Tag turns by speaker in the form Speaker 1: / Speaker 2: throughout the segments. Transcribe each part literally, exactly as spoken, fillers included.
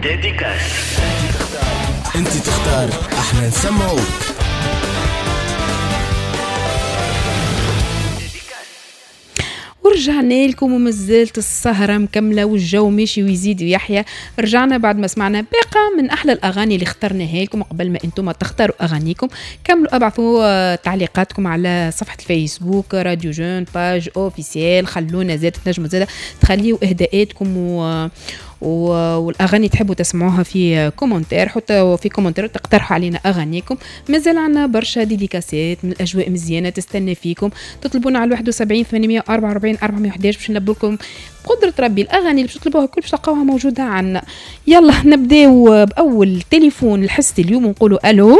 Speaker 1: ديديكاس.
Speaker 2: انت تختار، احنا نسمعوك.
Speaker 3: ورجعنا لكم ومازالت السهرة مكملة والجو ماشي ويزيد ويحيى. رجعنا بعد ما سمعنا باقة من أحلى الأغاني اللي اخترناها لكم. قبل ما أنتم تختاروا أغانيكم كملوا أبعثوا تعليقاتكم على صفحة الفيسبوك راديو جون باج أوفيسيال. خلونا زاد تنجموا زاد تخليوا إهداءاتكم و والاغاني تحبوا تسمعوها في كومنتير. حتى في كومنتير تقترحوا علينا اغانيكم. مازال عنا برشا ديديكاسات من الاجواء مزيانه تستنى فيكم. تطلبونا على واحد وسبعين ثمانمية وأربعة وأربعين أربعمية وإحدى عشر باش نلبوا لكم قدره ربي الاغاني اللي باش تطلبوها كل باش تلقاوها موجوده عنا. يلا نبداو باول تليفون الحسي اليوم ونقولوا الو.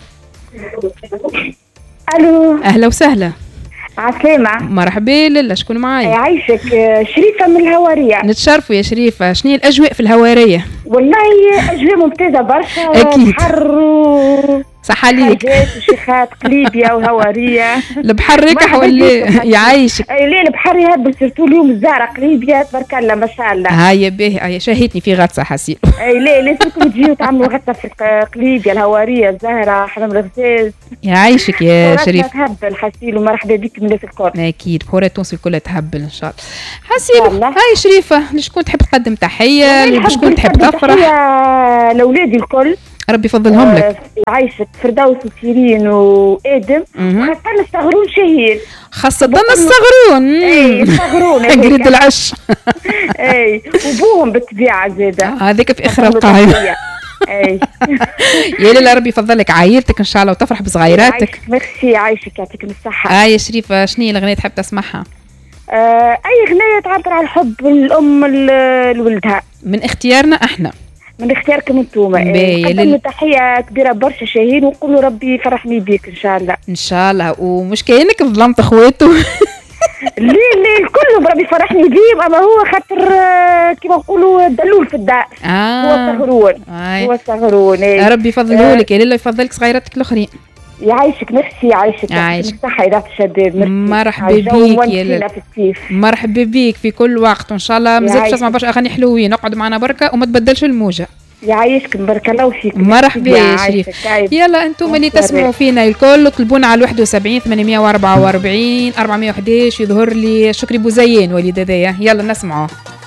Speaker 4: الو
Speaker 3: اهلا وسهلا.
Speaker 4: عسلامة.
Speaker 3: مرحبا. لا شكون معايا؟
Speaker 4: يعيشك. شريفة من الهوارية.
Speaker 3: نتشرفوا يا شريفة. شنو الاجواء في الهوارية؟
Speaker 4: والله اجواء ممتازة برشا.
Speaker 3: اكيد.
Speaker 4: بحر
Speaker 3: صح عليك.
Speaker 4: حاجات وشيخات قليبية وهوارية.
Speaker 3: البحر ركح ولا يعيشك؟
Speaker 4: اي ليه البحر يهبل سيرتو اليوم الزهرة قليبية تبارك الله ما شاء الله.
Speaker 3: هاي باهي. هاي شاهدتني في غطسة حسيل.
Speaker 4: اي ليه لازمكم تجيو تعملوا غطسة في قليبية الهوارية الزهرة حمام الغزاز.
Speaker 3: يعيشك يا شريف.
Speaker 4: تهبل حسيل ومرحبا بك من الناس الكل.
Speaker 3: اكيد بحورة تونسي كلها تهبل ان شاء الله. حسيل هاي شريفة لشكون تحب تقدم تحية؟ لشكون تحب تفرح؟
Speaker 4: تحية لاولادي الكل
Speaker 3: ربي يفضلهم لك.
Speaker 4: عايشة فردوس وسيرين وآدم وخاصة الصغرون شهير.
Speaker 3: خاصة الصغرون.
Speaker 4: اي الصغرون
Speaker 3: قريد العش.
Speaker 4: اي وبوهم بالطبيعة زادة.
Speaker 3: هذيك في اخر القاعدة.
Speaker 4: اي
Speaker 3: يا ليلى ربي يفضلك عائلتك ان شاء الله وتفرح بصغيراتك.
Speaker 4: ميرسي عايشك يعطيك الصحة.
Speaker 3: اه يا شريفة شنو هي الاغنية تحب تسمعها؟
Speaker 4: آه اي اغنية تعبر عن الحب الام لولدها
Speaker 3: من اختيارنا احنا.
Speaker 4: من اختياركم انتم. نقدم تحيه كبيره برشا شاهين ونقولوا ربي يفرحني بيك ان شاء الله.
Speaker 3: ان شاء الله. ومش كاينك ظلمت اخواته.
Speaker 4: ليه ليه الكل ربي يفرحني بيه. اما هو خاطر كيما نقولوا دلول في الدار.
Speaker 3: آه.
Speaker 4: هو صغرون.
Speaker 3: آه.
Speaker 4: هو صغرون.
Speaker 3: يا ربي يفضله لك. يا لله يفضلك صغيراتك الاخرين.
Speaker 4: يعيشك. ميرسي عايشك.
Speaker 3: عايشك.
Speaker 4: صحة إذاعة الشباب.
Speaker 3: مرحبا بيك يا لله. مرحبا بيك في كل وقت وان شاء الله مازال تسمع برشا اغاني حلوين. اقعد معنا بركه وما تبدلش الموجه.
Speaker 4: يعيشك بارك الله فيك.
Speaker 3: مرحبا يا شريف. يلا انتم اللي تسمعوا فينا الكل اطلبونا على واحد وسبعين ثمانمية وأربعة وأربعين أربعمية وإحدى عشر. يظهر لي شكري بوزيان وليد هذايا. يلا نسمعوه.